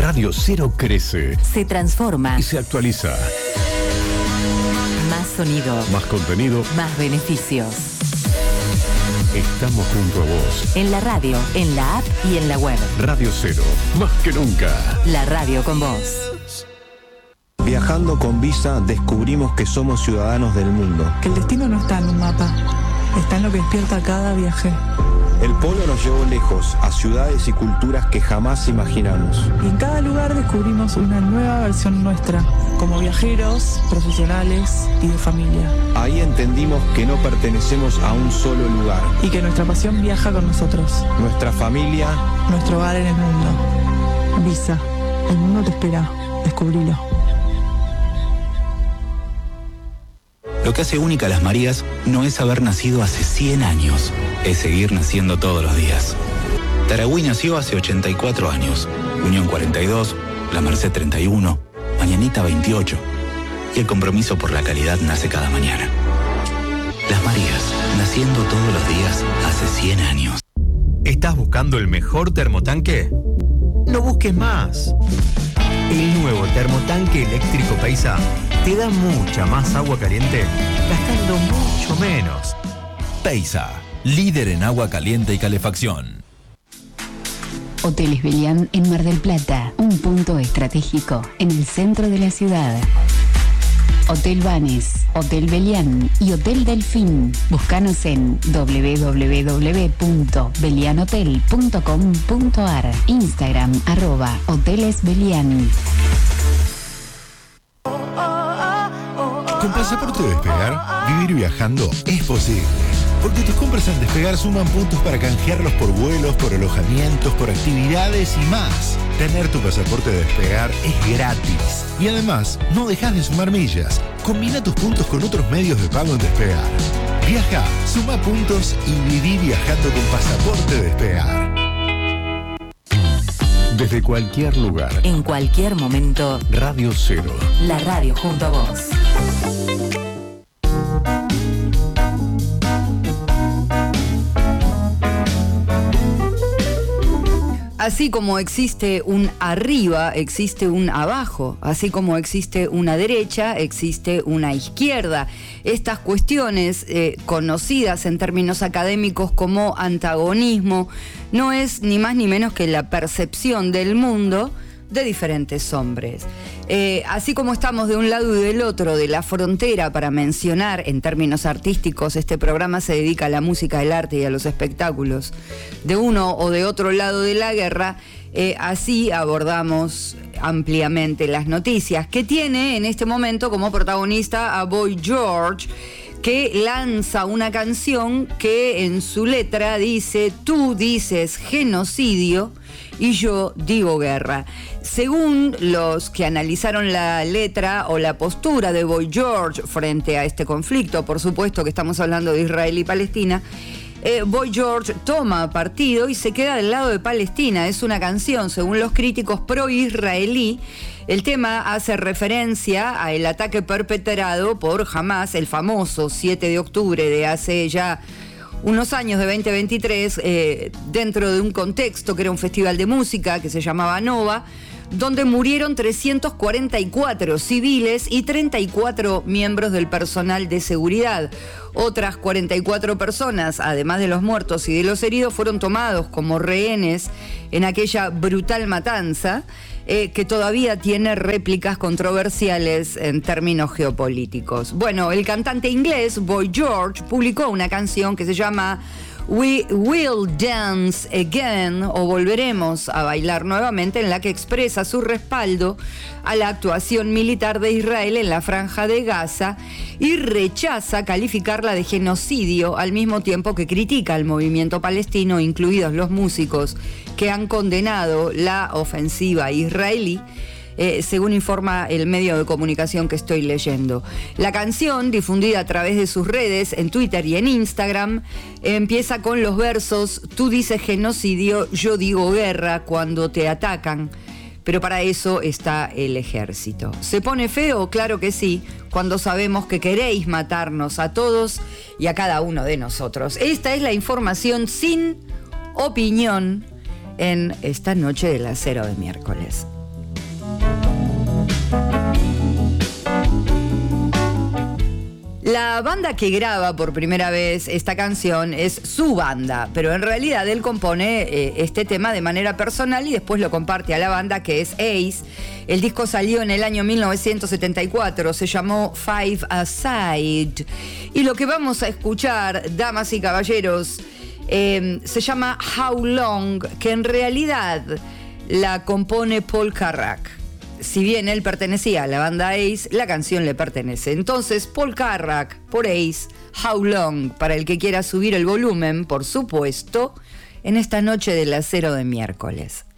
Radio Cero crece, se transforma y se actualiza. Más sonido, más contenido, más beneficios. Estamos junto a vos. En la radio, en la app y en la web. Radio Cero, más que nunca. La radio con vos. Viajando con Visa descubrimos que somos ciudadanos del mundo. Que el destino no está en un mapa, está en lo que despierta cada viaje. El polo nos llevó lejos, a ciudades y culturas que jamás imaginamos. Y en cada lugar descubrimos una nueva versión nuestra, como viajeros, profesionales y de familia. Ahí entendimos que no pertenecemos a un solo lugar. Y que nuestra pasión viaja con nosotros. Nuestra familia. Nuestro hogar en el mundo. Visa, el mundo te espera, descubrilo. Lo que hace única a las Marías no es haber nacido hace 100 años, es seguir naciendo todos los días. Taragüí nació hace 84 años, Unión 42, La Merced 31, Mañanita 28. Y el compromiso por la calidad nace cada mañana. Las Marías, naciendo todos los días hace 100 años. ¿Estás buscando el mejor termotanque? No busques más. El nuevo termotanque eléctrico Paisa te da mucha más agua caliente gastando mucho menos. Paisa, líder en agua caliente y calefacción. Hoteles Belián en Mar del Plata, un punto estratégico en el centro de la ciudad. Hotel Banes, Hotel Belián y Hotel Delfín. Búscanos en www.belianhotel.com.ar. Instagram @hotelesbelián. Con Pasaporte Despegar, vivir viajando es posible. Porque tus compras en Despegar suman puntos para canjearlos por vuelos, por alojamientos, por actividades y más. Tener tu pasaporte Despegar es gratis. Y además, no dejas de sumar millas. Combina tus puntos con otros medios de pago en Despegar. Viaja, suma puntos y viví viajando con Pasaporte Despegar. Desde cualquier lugar, en cualquier momento, Radio Cero. La radio junto a vos. Así como existe un arriba, existe un abajo. Así como existe una derecha, existe una izquierda. Estas cuestiones, conocidas en términos académicos como antagonismo, no es ni más ni menos que la percepción del mundo de diferentes hombres. Así como estamos de un lado y del otro de la frontera, para mencionar en términos artísticos, este programa se dedica a la música, al arte y a los espectáculos, de uno o de otro lado de la guerra, así abordamos ampliamente las noticias, que tiene en este momento como protagonista a Boy George, que lanza una canción que en su letra dice: tú dices genocidio y yo digo guerra. Según los que analizaron la letra o la postura de Boy George frente a este conflicto, por supuesto que estamos hablando de Israel y Palestina, Boy George toma partido y se queda del lado de Palestina. Es una canción, según los críticos, pro-israelí. El tema hace referencia al ataque perpetrado por Hamas, el famoso 7 de octubre de hace ya unos años, de 2023, dentro de un contexto que era un festival de música que se llamaba Nova, donde murieron 344 civiles y 34 miembros del personal de seguridad. Otras 44 personas, además de los muertos y de los heridos, fueron tomados como rehenes en aquella brutal matanza, que todavía tiene réplicas controversiales en términos geopolíticos. Bueno, el cantante inglés Boy George publicó una canción que se llama We Will Dance Again, o Volveremos a Bailar Nuevamente, en la que expresa su respaldo a la actuación militar de Israel en la Franja de Gaza y rechaza calificarla de genocidio, al mismo tiempo que critica al movimiento palestino, incluidos los músicos que han condenado la ofensiva israelí, según informa el medio de comunicación que estoy leyendo. La canción, difundida a través de sus redes, en Twitter y en Instagram, empieza con los versos: tú dices genocidio, yo digo guerra cuando te atacan, pero para eso está el ejército. ¿Se pone feo? Claro que sí, cuando sabemos que queréis matarnos a todos y a cada uno de nosotros. Esta es la información sin opinión en esta noche de la Cero de miércoles. La banda que graba por primera vez esta canción es su banda, pero en realidad él compone este tema de manera personal y después lo comparte a la banda, que es Ace. El disco salió en el año 1974, se llamó Five Aside. Y lo que vamos a escuchar, damas y caballeros, se llama How Long, que en realidad la compone Paul Carrack. Si bien él pertenecía a la banda Ace, la canción le pertenece. Entonces, Paul Carrack por Ace, How Long, para el que quiera subir el volumen, por supuesto, en esta noche del acero de miércoles.